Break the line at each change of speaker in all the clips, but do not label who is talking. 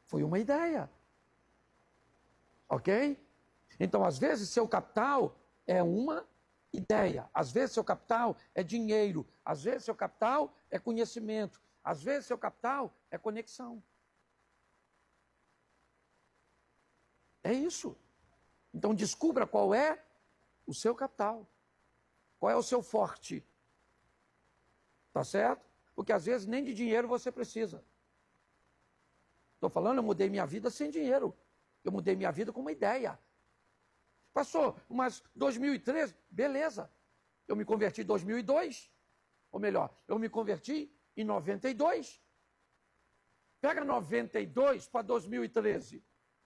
Foi uma ideia. Ok? Então, às vezes, seu capital é uma ideia. Às vezes, seu capital é dinheiro. Às vezes, seu capital é conhecimento. Às vezes, seu capital é conexão. É isso. Então, descubra qual é o seu capital. Qual é o seu forte. Tá certo? Porque, às vezes, nem de dinheiro você precisa. Estou falando, eu mudei minha vida sem dinheiro. Eu mudei minha vida com uma ideia. Pastor, mas 2013, beleza. Eu me converti em 2002. Ou melhor, eu me converti em 92. Pega 92 para 2013.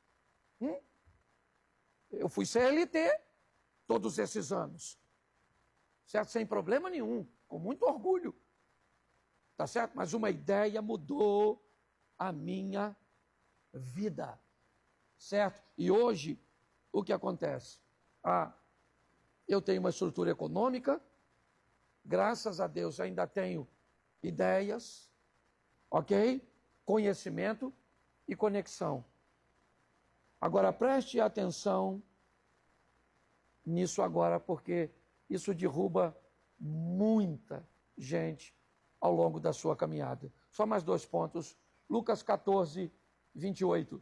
Eu fui CLT todos esses anos. Certo? Sem problema nenhum. Com muito orgulho. Tá certo? Mas uma ideia mudou a minha vida. Certo? E hoje, o que acontece? Eu tenho uma estrutura econômica, graças a Deus ainda tenho ideias, ok? Conhecimento e conexão. Agora preste atenção nisso agora, porque isso derruba muita gente ao longo da sua caminhada. Só mais 2 pontos. Lucas 14, 28.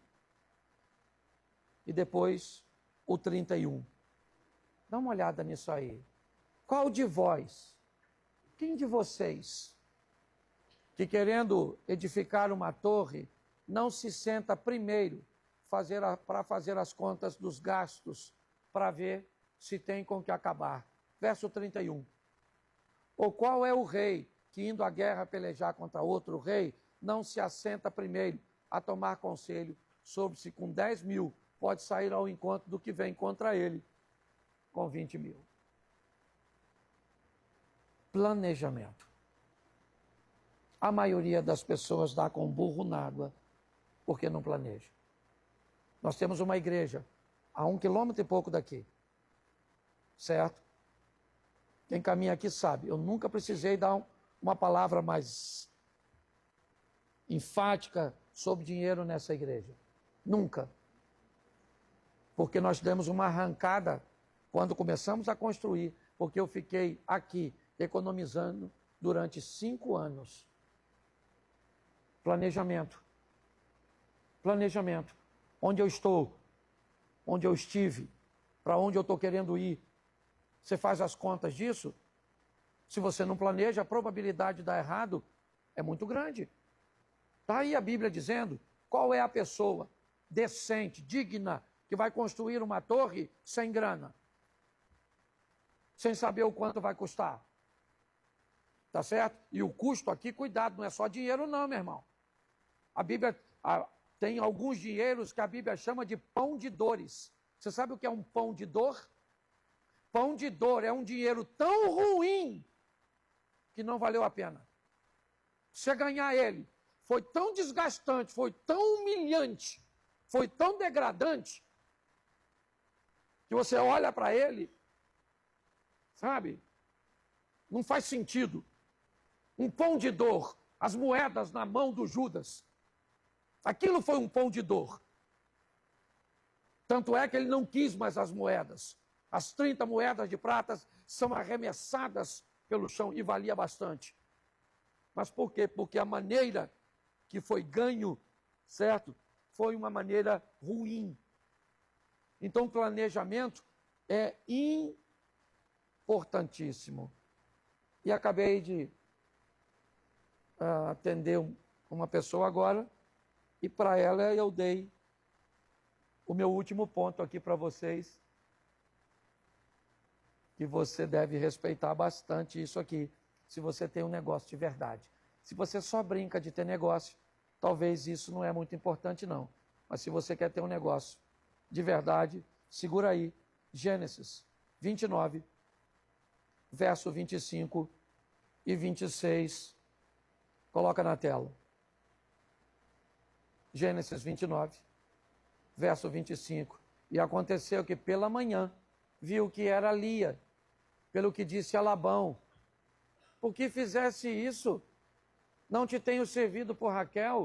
E depois o 31. Dá uma olhada nisso aí. Qual de vós, quem de vocês, que querendo edificar uma torre, não se senta primeiro para fazer as contas dos gastos, para ver se tem com que acabar? Verso 31. Ou qual é o rei que, indo à guerra pelejar contra outro rei, não se assenta primeiro a tomar conselho sobre se com 10 mil pode sair ao encontro do que vem contra ele com 20 mil. Planejamento. A maioria das pessoas dá com burro na água porque não planeja. Nós temos uma igreja a 1 quilômetro e pouco daqui. Certo? Quem caminha aqui sabe, eu nunca precisei dar uma palavra mais enfática sobre dinheiro nessa igreja. Nunca. Porque nós demos uma arrancada quando começamos a construir, porque eu fiquei aqui economizando durante 5 anos. Planejamento. Planejamento. Onde eu estou, onde eu estive, para onde eu estou querendo ir. Você faz as contas disso? Se você não planeja, a probabilidade de dar errado é muito grande. Está aí a Bíblia dizendo qual é a pessoa decente, digna, que vai construir uma torre sem grana. Sem saber o quanto vai custar. Tá certo? E o custo aqui, cuidado, não é só dinheiro não, meu irmão. A Bíblia tem alguns dinheiros que a Bíblia chama de pão de dores. Você sabe o que é um pão de dor? Pão de dor é um dinheiro tão ruim que não valeu a pena. Você ganhar ele foi tão desgastante, foi tão humilhante, foi tão degradante, que você olha para ele, sabe? Não faz sentido. Um pão de dor, as moedas na mão do Judas. Aquilo foi um pão de dor. Tanto é que ele não quis mais as moedas. As 30 moedas de prata são arremessadas pelo chão e valia bastante. Mas por quê? Porque a maneira que foi ganho, certo? Foi uma maneira ruim. Então, o planejamento é importantíssimo. E acabei de atender uma pessoa agora, e para ela eu dei o meu último ponto aqui para vocês, que você deve respeitar bastante isso aqui, se você tem um negócio de verdade. Se você só brinca de ter negócio, talvez isso não é muito importante não. Mas se você quer ter um negócio de verdade, segura aí, Gênesis 29, verso 25 e 26, coloca na tela. Gênesis 29, verso 25. E aconteceu que pela manhã viu que era Lia, pelo que disse a Labão: por que fizesse isso? Não te tenho servido por Raquel?